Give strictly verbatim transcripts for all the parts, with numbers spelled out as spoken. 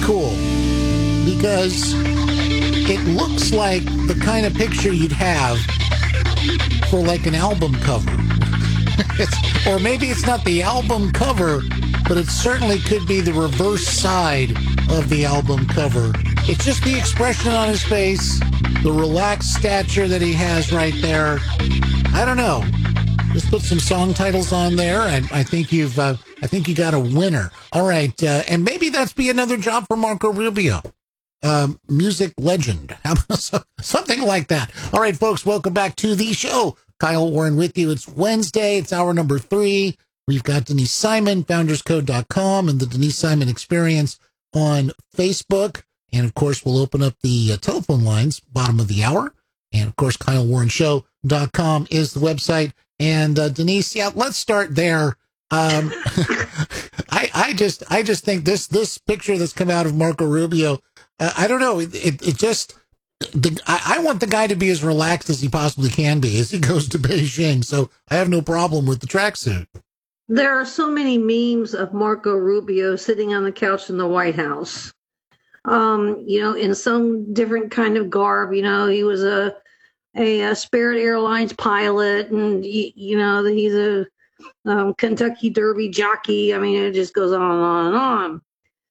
cool because it looks like the kind of picture you'd have for like an album cover. It's, or maybe it's not the album cover, but it certainly could be the reverse side of the album cover. It's just the expression on his face, the relaxed stature that he has right there. I don't know. Just put some song titles on there, and I think you've, uh, I think you got a winner. All right, uh, and maybe that's be another job for Marco Rubio, um, music legend, something like that. All right, folks, welcome back to the show. Kyle Warren with you. It's Wednesday. It's hour number three. We've got Denise Simon, founders code dot com, and the Denise Simon Experience on Facebook. And, of course, we'll open up the uh, telephone lines, bottom of the hour. And, of course, Kyle Warren Show dot com is the website. And, uh, Denise, yeah, let's start there. Um, I, I just I just think this this picture that's come out of Marco Rubio, uh, I don't know, it, it, it just... The, I, I want the guy to be as relaxed as he possibly can be as he goes to Beijing, so I have no problem with the tracksuit. There are so many memes of Marco Rubio sitting on the couch in the White House, um, you know, in some different kind of garb. You know, he was a a, a Spirit Airlines pilot, and you, you know, he's a um, Kentucky Derby jockey. I mean, it just goes on and on and on.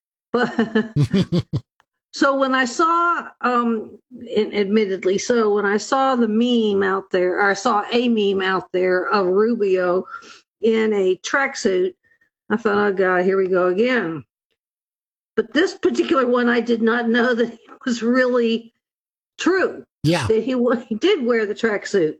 But so when I saw, um, admittedly, so when I saw the meme out there, or I saw a meme out there of Rubio in a tracksuit, I thought, oh God, here we go again. But this particular one, I did not know that it was really true. Yeah, that he he did wear the tracksuit.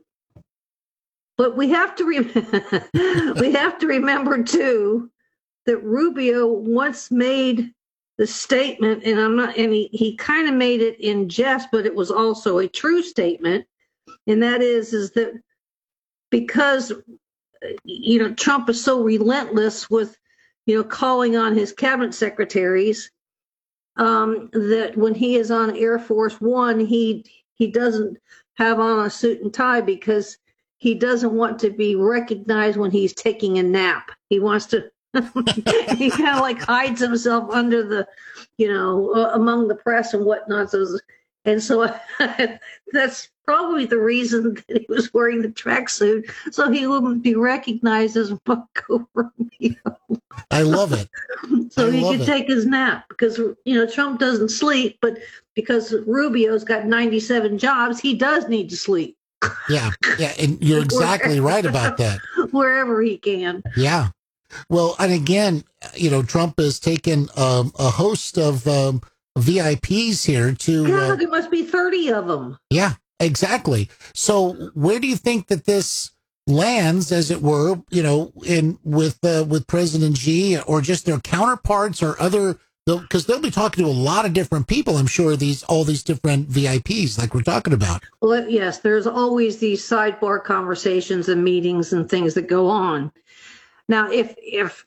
But we have to re- we have to remember too that Rubio once made the statement, and I'm not, and he, he kind of made it in jest, but it was also a true statement, and that is, is that because, you know, Trump is so relentless with, you know, calling on his cabinet secretaries, um, that when he is on Air Force One, he he doesn't have on a suit and tie because he doesn't want to be recognized when he's taking a nap. He wants to. He kind of like hides himself under the, you know, uh, among the press and whatnot. So, and so that's probably the reason that he was wearing the tracksuit, so he wouldn't be recognized as Marco Rubio. I love it. So I he love could it. take his nap because, you know, Trump doesn't sleep, but because Rubio's got ninety-seven jobs, he does need to sleep. Yeah, yeah, and you're exactly right about that. Wherever he can. Yeah. Well, and again, you know, Trump has taken um, a host of um, V I Ps here to. Yeah, uh, there must be thirty of them. Yeah, exactly. So, where do you think that this lands, as it were, you know, in with uh, with President Xi or just their counterparts or other? Because they'll be talking to a lot of different people, I'm sure. These all these different V I Ps, like we're talking about. Well, yes, there's always these sidebar conversations and meetings and things that go on. Now, if if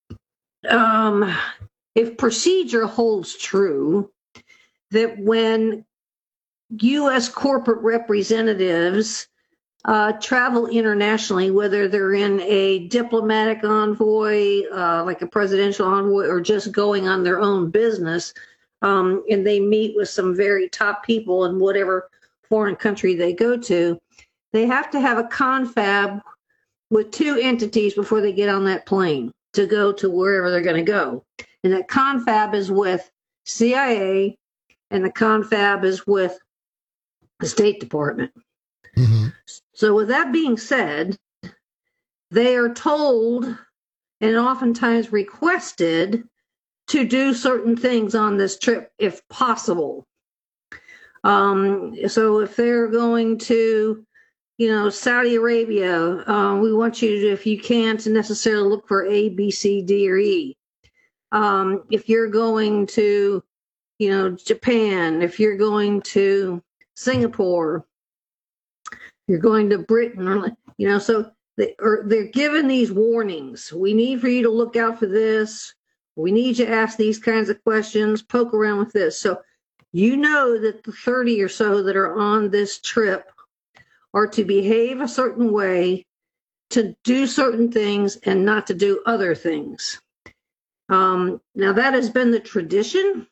um, if procedure holds true, that when U S corporate representatives uh, travel internationally, whether they're in a diplomatic envoy, uh, like a presidential envoy, or just going on their own business, um, and they meet with some very top people in whatever foreign country they go to, they have to have a confab with two entities before they get on that plane to go to wherever they're going to go. And that confab is with C I A, and the confab is with the State Department. Mm-hmm. So with that being said, they are told and oftentimes requested to do certain things on this trip if possible. Um, so if they're going to, you know, Saudi Arabia, uh, we want you to, if you can't necessarily look for A, B, C, D, or E. Um, if you're going to, you know, Japan, if you're going to Singapore, you're going to Britain, or, you know, so they, or they're given these warnings. We need for you to look out for this. We need you to ask these kinds of questions, poke around with this. So you know that the thirty or so that are on this trip are to behave a certain way, to do certain things, and not to do other things. Um, now, that has been the tradition